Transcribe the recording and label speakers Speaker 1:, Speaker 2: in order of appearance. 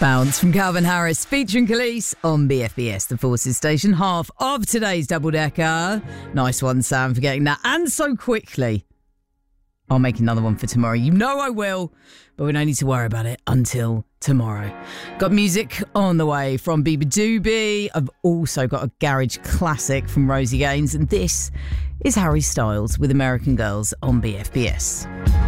Speaker 1: Bounce from Calvin Harris featuring Khalees on BFBS, the Forces Station, half of today's double-decker. Nice one, Sam, for getting that. And so quickly. I'll make another one for tomorrow. You know I will, but we don't need to worry about it until tomorrow. Got music on the way from Biba Doobie. I've also got a garage classic from Rosie Gaines. And this is Harry Styles with American Girls on BFBS.